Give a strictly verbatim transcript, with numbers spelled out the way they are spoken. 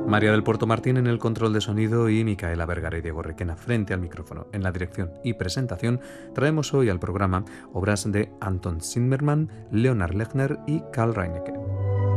María del Puerto Martín en el control de sonido y Micaela Vergara y Diego Requena frente al micrófono. En la dirección y presentación traemos hoy al programa obras de Anton Zimmermann, Leonard Lechner y Karl Reinecke.